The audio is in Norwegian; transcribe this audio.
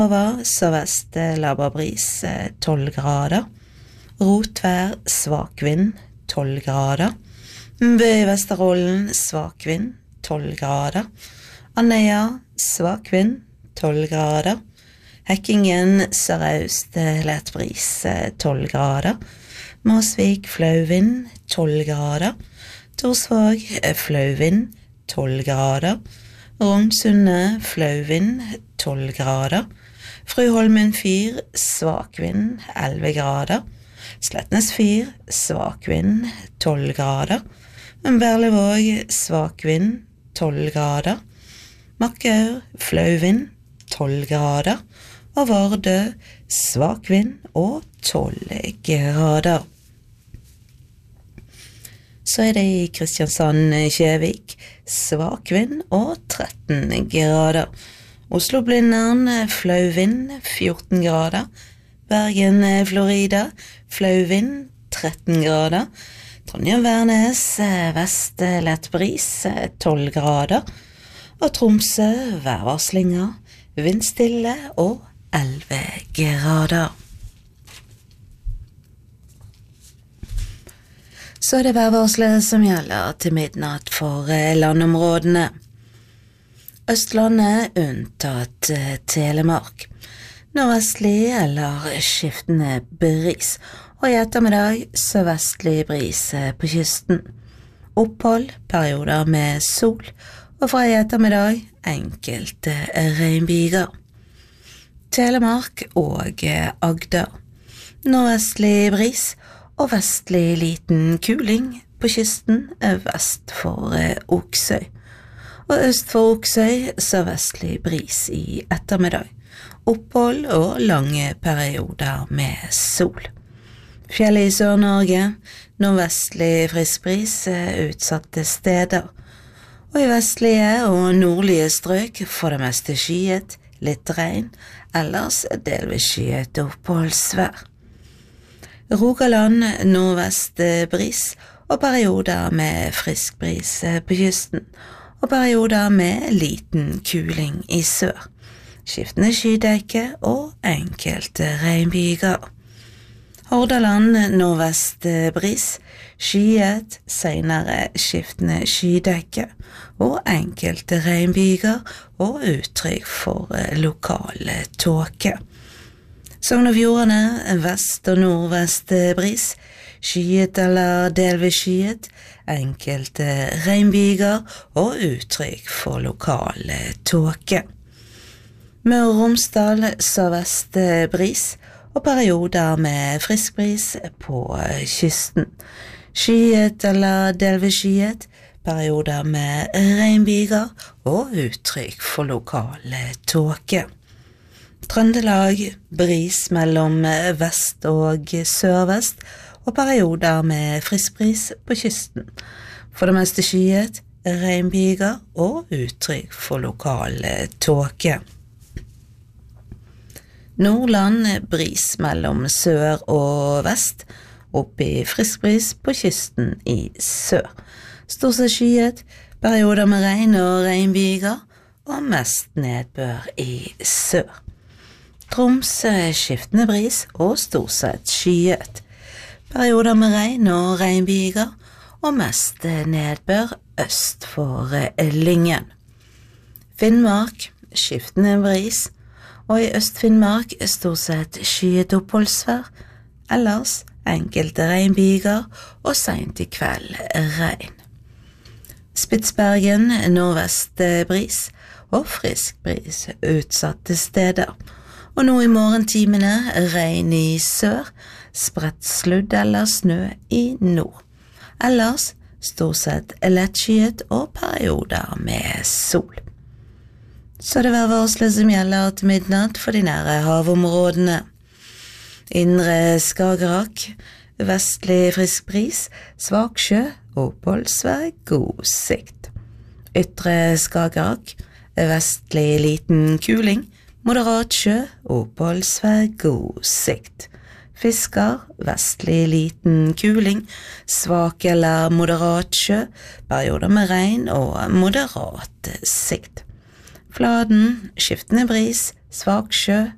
Over sørvest laber bris 12 grader. Rotvær svak vind 12 grader. Bø i Vesterålen svak vind 12 grader. Andøya svak vind 12 grader. Hekkingen sørøst lett bris 12 grader. Måsvik flau vind 12 grader. Torsvåg flau vind 12 grader. Rognsundet flau vind 12 grader. Fruholmen fyr svak vind 11 grader. Slettnes fyr svak vind 12 grader. Berlevåg svak vind 12 grader. Makkaur flau vind 12 grader. Og Vardø svak vind og 12 grader. Så det i Kristiansand-Kjevik svak vind og 13 grader. Oslo-Blindern flau vind 14 grader. Bergen-Florida flau vind 13 grader. Trondheim-Værnes vest lett bris 12 grader. Og Tromsø værvarslinger vindstille og 11 grader. Så det værvarselet som gjelder til midnatt for landområdene. Østlandet unntatt Telemark. Nordvestlig eller skiftende bris, og i ettermiddag sørvestlig bris på kysten. Opphold, perioder med sol, og fra i ettermiddag enkelte regnbyger. Telemark og Agder. Nordvestlig bris og vestlig liten kuling på kysten vest for Oksøy. Og øst for Oksøy sørvestlig bris i ettermiddag. Opphold og lange perioder med sol. Fjellet i Sør-Norge, nordvestlig frisk bris utsatte steder. Og i vestlige og nordlige strøk for det meste skyet, litt regn, ellers delvis skyet oppholdsvær. Rogaland nordvest bris og perioder med frisk bris på kysten, og perioder med liten kuling i sør. Skiftende skydekke og enkelte regnbyger. Hordaland nordvest bris, skyet, senere skiftende skydekke og enkelte regnbyger og uttrykk for lokal tåke. Sogn og Fjordane vest og nordvest bris, skyet eller delvis skyet, enkelte regnbyger og uttrykk for lokal tåke. Møre og Romsdal sørvest bris og perioder med frisk bris på kysten. Skyet eller delvis skyet, perioder med regnbyger og uttrykk for lokal tåke. Trøndelag bris mellom vest og sørvest og perioder med frisk bris på kysten. For det meste skyet, regnbyger og uttrykk for lokal tåke. Nordland bris mellom sør og vest, opp i frisk bris på kysten i sør. Stort sett skyet, perioder med regn og regnbyger, og mest nedbør i sør. Troms skiftende bris og stort sett skyet. Perioder med regn og regnbyger, og mest nedbør øst for Lyngen. Finnmark skiftende bris, og i Øst-Finnmark stort sett skyet oppholdsvær, ellers enkelte regnbyger og sent i kveld regn. Spitsbergen nordvest bris og frisk bris utsatte steder, og nå i morgentimene regn i sør, spredt sludd eller snø i nord. Ellers stort sett lettskyet og perioder med sol. Så det værvarselet som gjelder til midnatt for de nære havområdene. Indre Skagerrak, vestlig frisk bris, svak sjø, oppholdsvær, god sikt. Ytre Skagerrak, vestlig liten kuling, moderat sjø, oppholdsvær, god sikt. Fisker, vestlig liten kuling, svak eller moderat sjø, perioder med regn og moderat sikt. Fladen, skiftende bris, svak sjø,